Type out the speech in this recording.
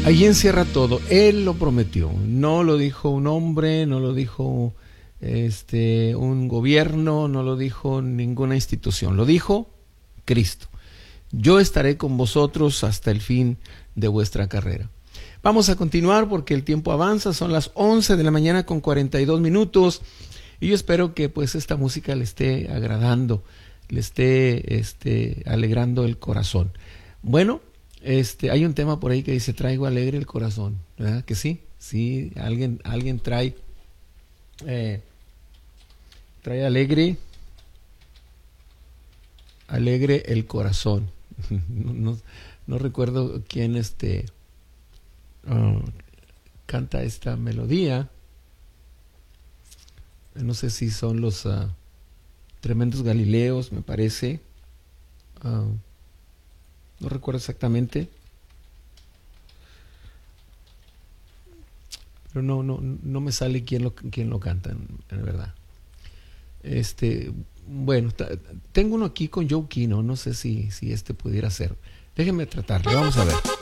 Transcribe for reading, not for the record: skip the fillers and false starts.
Allí encierra todo. Él lo prometió. No lo dijo un hombre, no lo dijo un gobierno, no lo dijo ninguna institución. Lo dijo Cristo. Yo estaré con vosotros hasta el fin de vuestra carrera. Vamos a continuar porque el tiempo avanza. Son las 11 de la mañana con 42 minutos. Y yo espero que pues esta música le esté agradando, le esté alegrando el corazón. Bueno, hay un tema por ahí que dice: traigo alegre el corazón, ¿verdad? Que sí, sí, alguien trae alegre el corazón. No recuerdo quién canta esta melodía. No sé si son los Tremendos Galileos, me parece. No recuerdo exactamente. Pero no me sale quién lo canta, en verdad. Bueno, tengo uno aquí con Joe Kino, no sé si pudiera ser. Déjenme tratarlo, vamos a ver.